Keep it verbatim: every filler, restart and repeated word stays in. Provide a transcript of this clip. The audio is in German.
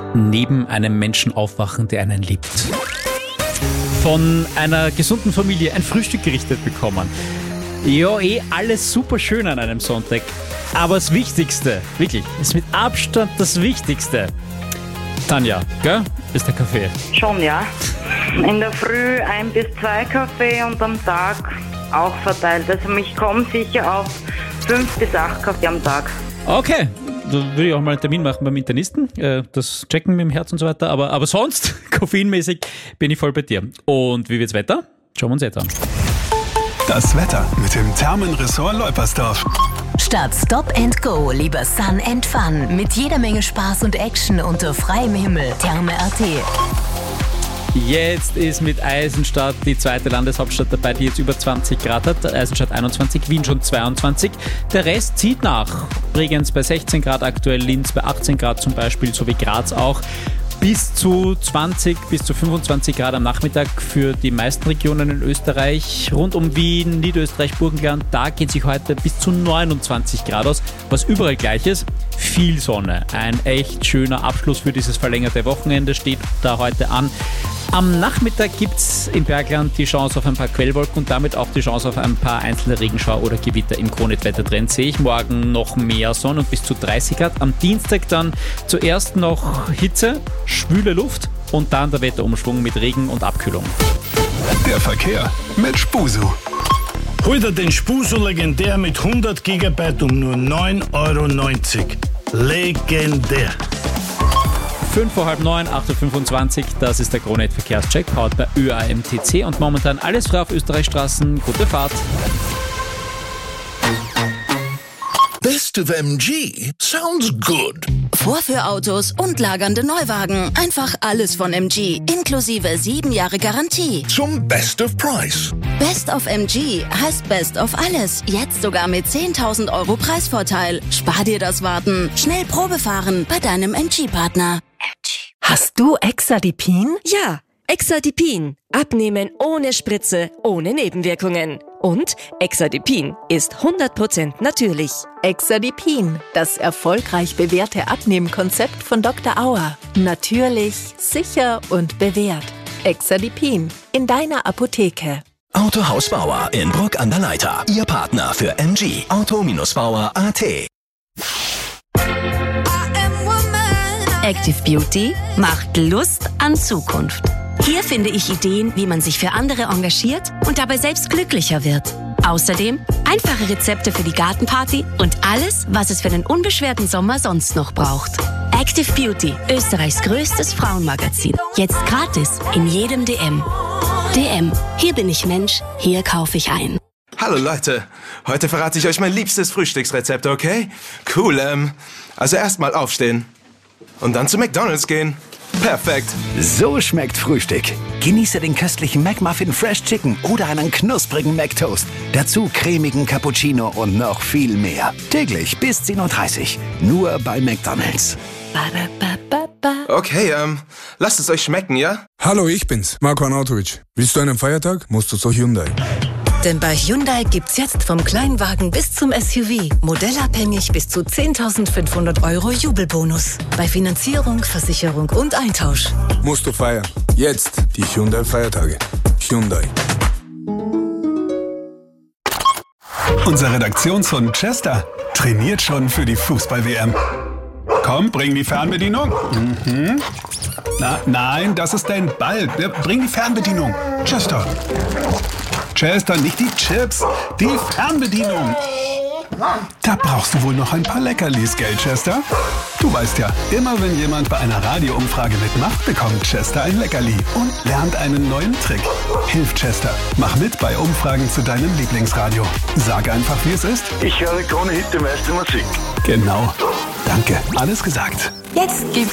neben einem Menschen aufwachen, der einen liebt. Von einer gesunden Familie ein Frühstück gerichtet bekommen. Ja, eh alles super schön an einem Sonntag. Aber das Wichtigste, wirklich, ist mit Abstand das Wichtigste. Tanja, gell? Ist der Kaffee? Schon, ja. In der Früh ein bis zwei Kaffee und am Tag auch verteilt. Also ich komme sicher auf fünf bis acht Kaffee am Tag. Okay, da würde ich auch mal einen Termin machen beim Internisten, das checken mit dem Herz und so weiter. Aber, aber sonst, koffeinmäßig, bin ich voll bei dir. Und wie wird's Wetter? Schauen wir uns jetzt an. Das Wetter mit dem Thermenressort Leupersdorf. Statt Stop and Go lieber Sun and Fun mit jeder Menge Spaß und Action unter freiem Himmel. Therme Punkt at. Jetzt ist mit Eisenstadt die zweite Landeshauptstadt dabei, die jetzt über zwanzig Grad hat. Eisenstadt einundzwanzig, Wien schon zweiundzwanzig. Der Rest zieht nach. Bregenz bei sechzehn Grad aktuell, Linz bei achtzehn Grad zum Beispiel, sowie Graz auch. Bis zu zwanzig bis zu fünfundzwanzig Grad am Nachmittag für die meisten Regionen in Österreich. Rund um Wien, Niederösterreich, Burgenland, da geht sich heute bis zu neunundzwanzig Grad aus, was überall gleich ist. Viel Sonne. Ein echt schöner Abschluss für dieses verlängerte Wochenende steht da heute an. Am Nachmittag gibt es im Bergland die Chance auf ein paar Quellwolken und damit auch die Chance auf ein paar einzelne Regenschauer oder Gewitter. Im Kronit-Wettertrend sehe ich morgen noch mehr Sonne und bis zu dreißig Grad. Am Dienstag dann zuerst noch Hitze, schwüle Luft und dann der Wetterumschwung mit Regen und Abkühlung. Der Verkehr mit Spusu. Hol dir den Spusu legendär mit hundert Gigabyte um nur neun Euro neunzig. Legendär. fünf vor halb neun, acht Uhr fünfundzwanzig, das ist der Kronit Verkehrscheck, powered bei Ö A M T C und momentan alles frei auf Österreichstraßen. Gute Fahrt. Best of M G sounds good. Vorführautos und lagernde Neuwagen. Einfach alles von M G, inklusive sieben Jahre Garantie. Zum Best of Price. Best of M G heißt Best of alles. Jetzt sogar mit zehntausend Euro Preisvorteil. Spar dir das Warten. Schnell Probe fahren bei deinem M G-Partner. Hast du Exadipin? Ja, Exadipin. Abnehmen ohne Spritze, ohne Nebenwirkungen. Und Exadipin ist hundert Prozent natürlich. Exadipin, das erfolgreich bewährte Abnehmkonzept von Doktor Auer. Natürlich, sicher und bewährt. Exadipin in deiner Apotheke. Autohaus Bauer in Bruck an der Leitha. Ihr Partner für M G. Auto Bauer Punkt at. Active Beauty macht Lust an Zukunft. Hier finde ich Ideen, wie man sich für andere engagiert und dabei selbst glücklicher wird. Außerdem einfache Rezepte für die Gartenparty und alles, was es für den unbeschwerten Sommer sonst noch braucht. Active Beauty, Österreichs größtes Frauenmagazin. Jetzt gratis in jedem D M. D M, hier bin ich Mensch, hier kaufe ich ein. Hallo Leute, heute verrate ich euch mein liebstes Frühstücksrezept, okay? Cool, ähm, also erstmal aufstehen und dann zu McDonald's gehen. Perfekt. So schmeckt Frühstück. Genieße den köstlichen McMuffin Fresh Chicken oder einen knusprigen McToast. Dazu cremigen Cappuccino und noch viel mehr. Täglich bis zehn Uhr dreißig. Nur bei McDonald's. Okay, ähm, lasst es euch schmecken, ja? Hallo, ich bin's, Marco Arnautovic. Willst du einen Feiertag? Musst du zu Hyundai. Denn bei Hyundai gibt's jetzt vom Kleinwagen bis zum S U V modellabhängig bis zu zehntausendfünfhundert Euro Jubelbonus. Bei Finanzierung, Versicherung und Eintausch. Musst du feiern. Jetzt die Hyundai-Feiertage. Hyundai. Unser Redaktionshund Chester trainiert schon für die Fußball-W M. Komm, bring die Fernbedienung. Mhm. Na, nein, das ist dein Ball. Bring die Fernbedienung. Chester. Chester, nicht die Chips, die Fernbedienung. Da brauchst du wohl noch ein paar Leckerlis, gell, Chester? Du weißt ja, immer wenn jemand bei einer Radioumfrage mitmacht, bekommt Chester ein Leckerli und lernt einen neuen Trick. Hilf Chester, mach mit bei Umfragen zu deinem Lieblingsradio. Sag einfach, wie es ist. Ich höre Krone Hit, die meiste Musik. Genau. Danke, alles gesagt. Jetzt gibt's